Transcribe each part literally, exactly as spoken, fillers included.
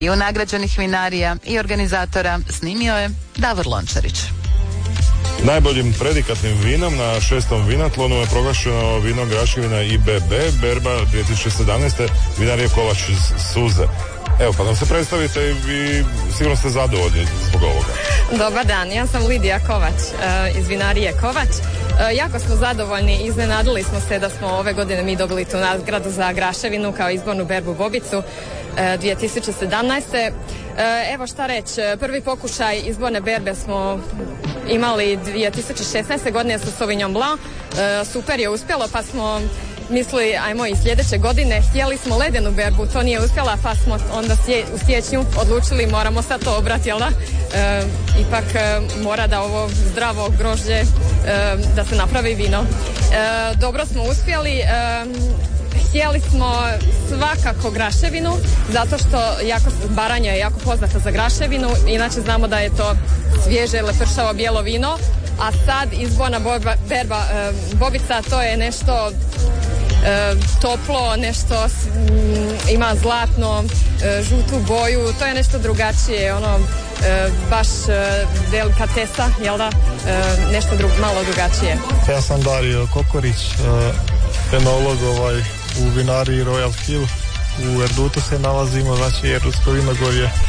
I u nagrađenih vinarija i organizatora snimio je Davor Lončarić. Najboljim predikatnim vinom na šestom vinatlonu je proglašeno vino Graševina I B B Berba dvije tisuće sedamnaeste vinarije Kovač iz Suze. Evo, pa nam se predstavite i sigurno ste zadovoljni zbog ovoga. Dobar dan, ja sam Lidija Kovač uh, iz vinarije Kovač. Uh, jako smo zadovoljni, iznenadili smo se da smo ove godine mi dobili tu nagradu za Graševinu kao izbornu berbu bobicu uh, dvije tisuće sedamnaeste. Uh, evo šta reći, prvi pokušaj izborne berbe smo imali dvije tisuće šesnaeste godine sa Sauvignon Blanc. Uh, super je uspjelo, pa smo mislili, ajmo i sljedeće godine, htjeli smo ledenu berbu, to nije uspjela, pa smo onda sje, u siječnju odlučili moramo sad to obrati, jel da? E, ipak e, mora da ovo zdravo grožđe, e, da se napravi vino. E, dobro smo uspjeli, e, htjeli smo svakako Graševinu, zato što jako, Baranja je jako poznata za Graševinu, inače znamo da je to svježe, lepršavo bijelo vino, a sad izborna borba, berba e, bobica, to je nešto E, toplo, nešto m, ima zlatno, e, žutu boju, to je nešto drugačije, ono, e, baš e, delikatesa, jel da, e, nešto drug, malo drugačije. Ja sam Dario Kokorić, e, enolog ovaj, u vinariji Royal Hill, u Erdutu se nalazimo, znači Erdutsko vinogorje, e,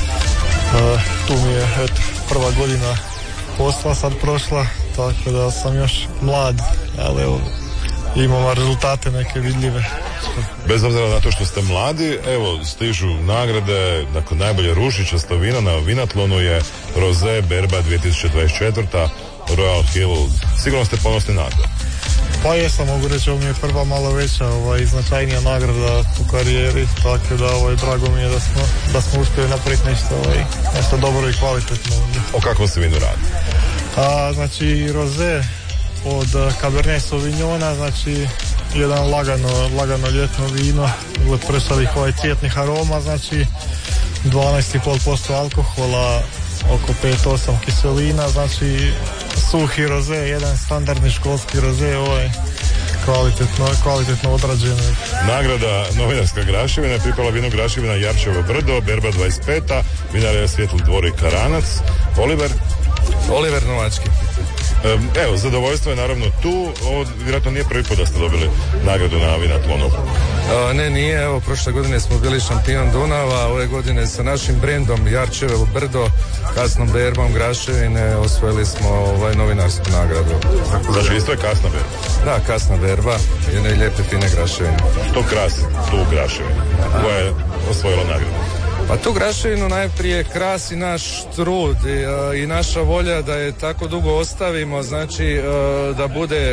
tu mi je eto, prva godina posla sad prošla, tako da sam još mlad, ali evo, imamo rezultate neke vidljive. Bez obzira na to što ste mladi, evo, stižu nagrade, dakle, najbolje ružičasto vino na vinatlonu je Rosé Berba dvije tisuće dvadeset četvrta Royal Hill. Sigurno ste ponosni na to. Pa jesam, mogu reći, ovo mi je prva malo veća ovaj, značajnija nagrada u karijeri, tako da ovaj, drago mi je da smo, da smo uspjeli napraviti nešto, ovaj, nešto dobro i kvalitetno. O kakvom se vinu radi? A, znači, Rosé od Cabernet Sauvignona, znači jedan lagano, lagano ljetno vino od presavih ovaj cvjetnih aroma, znači dvanaest i pol posto alkohola, oko pet do osam kiselina, znači suhi roze, jedan standardni školski roze, ovaj kvalitetno, kvalitetno odrađeno. Nagrada novinarska Graševina je pripala vinu Graševina Jarčevo brdo, Berba dvadeset peta vinarija Svijetli dvor i Karanac. Oliver? Oliver Novački. Evo, zadovoljstvo je naravno tu. Ovo vjerojatno nije prvi put da ste dobili nagradu na vinatlonu. A, ne, nije. Evo, prošle godine smo bili šampion Dunava, ove godine sa našim brendom Jarčevo brdo, kasnom berbom Graševine osvojili smo ovaj novinarsku nagradu. Znači, isto je kasna berba? Da, kasna berba, jedne lijepe fine Graševine. Što krasi tu Graševinu koja je osvojila nagradu? Pa tu Graševinu najprije krasi naš trud i, i naša volja da je tako dugo ostavimo, znači da bude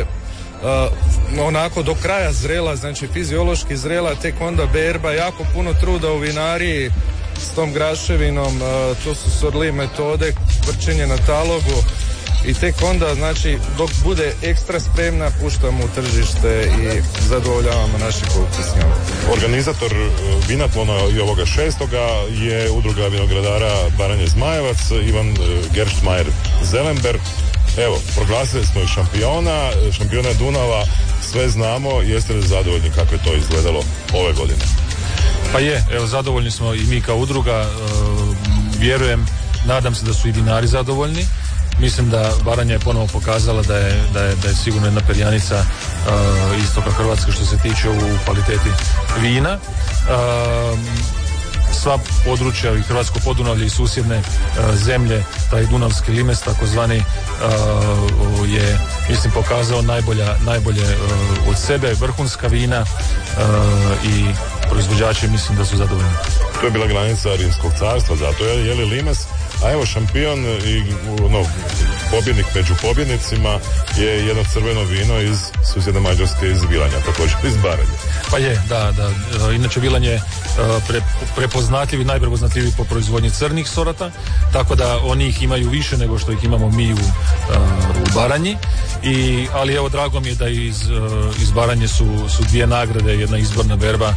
onako do kraja zrela, znači fiziološki zrela, tek onda berba, jako puno truda u vinariji s tom Graševinom, to su sorli metode, vrčenje na talogu i tek onda, znači, dok bude ekstra spremna, puštamo u tržište i zadovoljavamo naše kupce s njom. Organizator vinatlona i ovoga šestoga je udruga vinogradara Baranje Zmajevac, Ivan Gerštmajer Zelenberg. Evo, proglasili smo i šampiona, šampiona Dunava, sve znamo, jeste li zadovoljni kako je to izgledalo ove godine? Pa je, evo, zadovoljni smo i mi kao udruga, e, vjerujem, nadam se da su i vinari zadovoljni. Mislim da Baranja je ponovo pokazala da je, da je, da je sigurno jedna perjanica uh, istoka Hrvatske što se tiče u kvaliteti vina. Uh, sva područja i Hrvatsko Podunavlje i susjedne uh, zemlje, taj Dunavski limes takozvani uh, je, mislim, pokazao najbolja, najbolje uh, od sebe, vrhunska vina uh, i proizvođači mislim da su zadovoljni. To je bila granica Rimskog carstva, zato je, je li limes. A evo, šampion i no, pobjednik među pobjednicima je jedno crveno vino iz susjedne Mađarske, iz Vilanja, također iz Baranje. Pa je, da, da. Inače Vilan je pre, prepoznatljiv i najprepoznatljiviji po proizvodnji crnih sorata, tako da oni ih imaju više nego što ih imamo mi u, u Baranji. I, ali evo, drago mi je da iz, iz Baranje su, su dvije nagrade, jedna izborna berba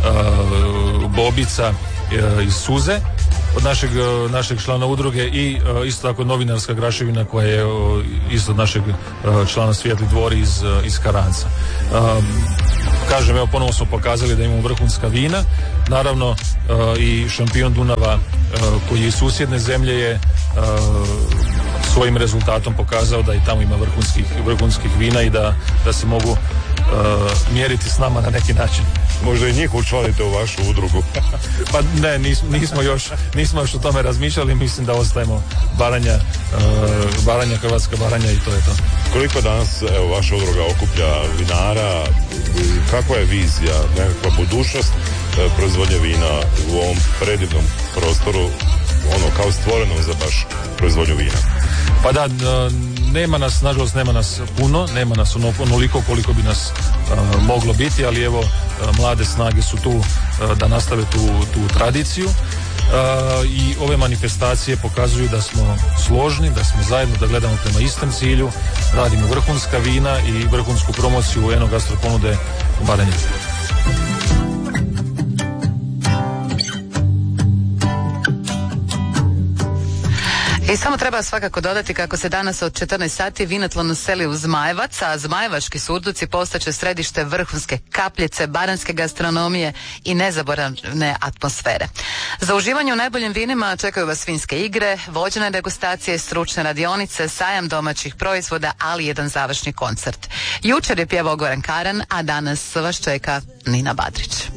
bobica iz Suze od našeg, našeg člana udruge i isto tako novinarska Graševina koja je isto od našeg člana Svijetli dvor iz, iz Karanca. kažem, evo ponovo smo pokazali da imamo vrhunska vina. Naravno uh, i šampion Dunava uh, koji je iz susjedne zemlje je uh, svojim rezultatom pokazao da i tamo ima vrhunskih, vrhunskih vina i da, da se mogu uh, mjeriti s nama na neki način. Možda i njih učlanite u vašu udrugu. Pa ne, nis, nismo još nismo još o tome razmišljali, mislim da ostajemo Baranja, uh, Baranja, Hrvatska Baranja i to je to. Koliko danas, evo, vaša udruga okuplja vinara, kakva je vizija, nekakva budućnost e, proizvodnje vina u ovom predivnom prostoru, ono, kao stvorenom za baš proizvodnju vina? Pa da, nema nas, nažalost nema nas puno, nema nas ono, onoliko koliko bi nas uh, moglo biti, ali evo, uh, mlade snage su tu uh, da nastave tu, tu tradiciju. Uh, i ove manifestacije pokazuju da smo složni, da smo zajedno, da gledamo prema istom cilju, radimo vrhunska vina i vrhunsku promociju enogastro ponude u Baranji. I samo treba svakako dodati kako se danas od četrnaest sati Vinatlon seli u Zmajevac, a zmajevački surduci postaće središte vrhunske kapljice, baranjske gastronomije i nezaboravne atmosfere. Za uživanje u najboljim vinima čekaju vas vinske igre, vođene degustacije, stručne radionice, sajam domaćih proizvoda, ali i jedan završni koncert. Jučer je pjevao Goran Karan, a danas vas čeka Nina Badrić.